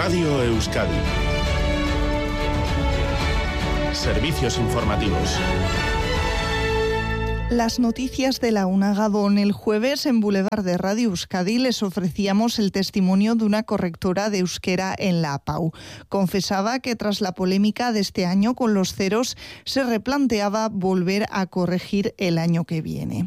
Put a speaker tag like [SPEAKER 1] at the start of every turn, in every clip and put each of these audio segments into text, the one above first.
[SPEAKER 1] Radio Euskadi. Servicios informativos.
[SPEAKER 2] Las noticias de la una, Gabón. El jueves en Boulevard de Radio Euskadi les ofrecíamos el testimonio de una correctora de euskera en la APAU. Confesaba que tras la polémica de este año con los ceros se replanteaba volver a corregir el año que viene.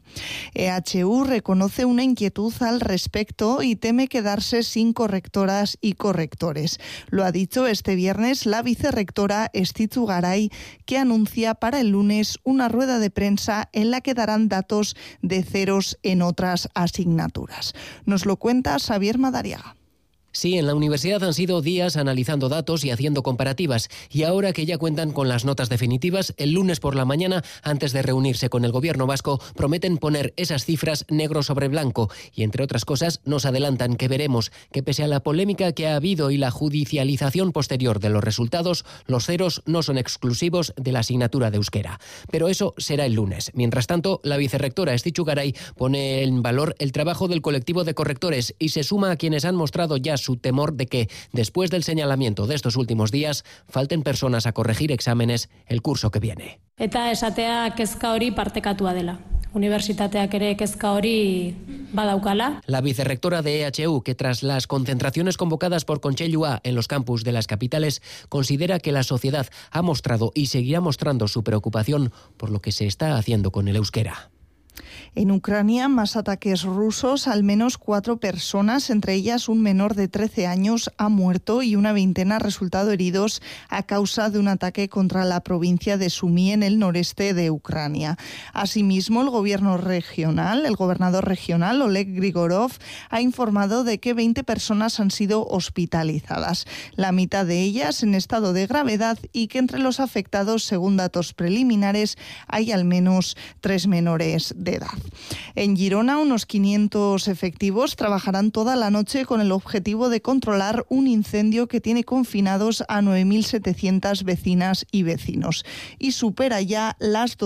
[SPEAKER 2] EHU reconoce una inquietud al respecto y teme quedarse sin correctoras y correctores. Lo ha dicho este viernes la vicerrectora Estitzu Garay, que anuncia para el lunes una rueda de prensa en la que darán datos de ceros en otras asignaturas. Nos lo cuenta Xavier Madariaga.
[SPEAKER 3] Sí, en la universidad han sido días analizando datos y haciendo comparativas, y ahora que ya cuentan con las notas definitivas, el lunes por la mañana, antes de reunirse con el gobierno vasco, prometen poner esas cifras negro sobre blanco y, entre otras cosas, nos adelantan que veremos que pese a la polémica que ha habido y la judicialización posterior de los resultados, los ceros no son exclusivos de la asignatura de euskera. Pero eso será el lunes. Mientras tanto, la vicerrectora Estitzu Garay pone en valor el trabajo del colectivo de correctores y se suma a quienes han mostrado ya su temor de que, después del señalamiento de estos últimos días, falten personas a corregir exámenes el curso que viene.
[SPEAKER 4] Eta esatea kezka hori partekatua dela. Unibertsitateak ere kezka hori badaukala.
[SPEAKER 3] La vicerrectora de EHU, que tras las concentraciones convocadas por Kontseilua en los campus de las capitales, considera que la sociedad ha mostrado y seguirá mostrando su preocupación por lo que se está haciendo con el euskera.
[SPEAKER 2] En Ucrania, más ataques rusos. Al menos 4 personas, entre ellas un menor de 13 años, ha muerto y una veintena ha resultado heridos a causa de un ataque contra la provincia de Sumy en el noreste de Ucrania. Asimismo, el gobernador regional, Oleg Grigorov, ha informado de que 20 personas han sido hospitalizadas, la mitad de ellas en estado de gravedad, y que entre los afectados, según datos preliminares, hay al menos 3 menores de edad. En Girona, unos 500 efectivos trabajarán toda la noche con el objetivo de controlar un incendio que tiene confinados a 9.700 vecinas y vecinos y supera ya las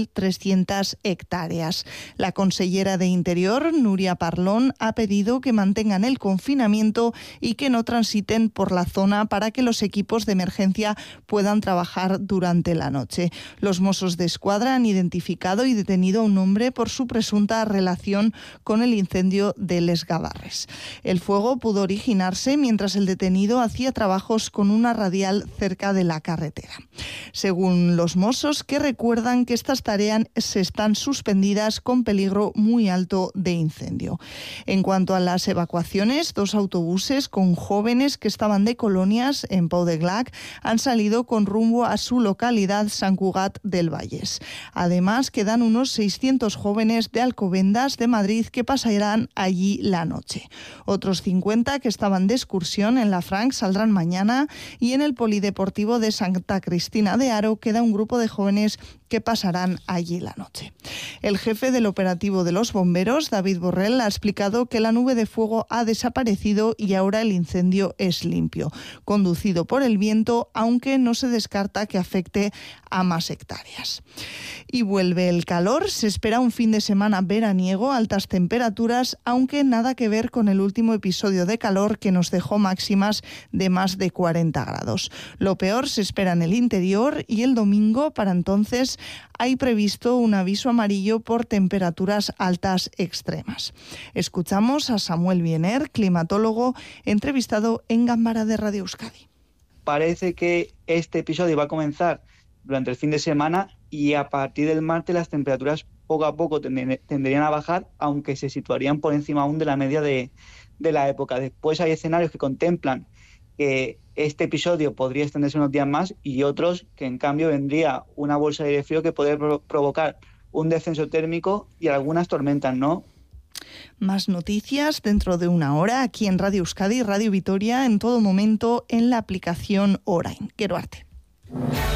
[SPEAKER 2] 2.300 hectáreas. La consellera de Interior, Nuria Parlon, ha pedido que mantengan el confinamiento y que no transiten por la zona para que los equipos de emergencia puedan trabajar durante la noche. Los Mossos d'Esquadra han identificado y detenido a un hombre por su presunta relación con el incendio de Les Gavarres. El fuego pudo originarse mientras el detenido hacía trabajos con una radial cerca de la carretera. Según los Mossos, que recuerdan que estas tareas se están suspendidas con peligro muy alto de incendio. En cuanto a las evacuaciones, 2 autobuses con jóvenes que estaban de colonias en Pau de Glac han salido con rumbo a su localidad Sant Cugat del Vallès. Además, quedan unos 600 jóvenes de Alcobendas de Madrid que pasarán allí la noche. Otros 50 que estaban de excursión en la Frank saldrán mañana, y en el Polideportivo de Santa Cristina de Aro queda un grupo de jóvenes que pasarán allí la noche. El jefe del operativo de los bomberos, David Borrell, ha explicado que la nube de fuego ha desaparecido y ahora el incendio es limpio, conducido por el viento, aunque no se descarta que afecte a más hectáreas. Y vuelve el calor. Se espera un fin de semana veraniego, altas temperaturas, aunque nada que ver con el último episodio de calor que nos dejó máximas de más de 40 grados. Lo peor se espera en el interior, y el domingo, para entonces, hay previsto un aviso amarillo por temperaturas altas extremas. Escuchamos a Samuel Biener, climatólogo, entrevistado en Gámbara de Radio Euskadi.
[SPEAKER 5] Parece que este episodio va a comenzar durante el fin de semana, y a partir del martes las temperaturas poco a poco tenderían a bajar, aunque se situarían por encima aún de la media de la época. Después hay escenarios que contemplan que este episodio podría extenderse unos días más, y otros que en cambio vendría una bolsa de aire frío que podría provocar un descenso térmico y algunas tormentas, ¿no?
[SPEAKER 2] Más noticias dentro de una hora aquí en Radio Euskadi, Radio Vitoria, en todo momento en la aplicación Orain. Quero arte.